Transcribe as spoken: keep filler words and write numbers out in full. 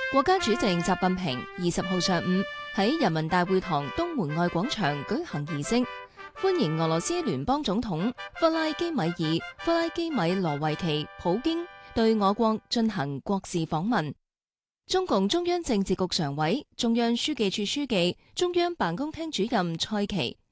國家主席習近平二十號上午喺人民大會堂東門外廣場舉行儀式，歡迎俄羅斯聯邦總統弗拉基米爾·弗拉基米羅維奇·普京對我國進行國事訪問。中共中央政治局常委、中央書記處書記、中央辦公廳主任蔡奇、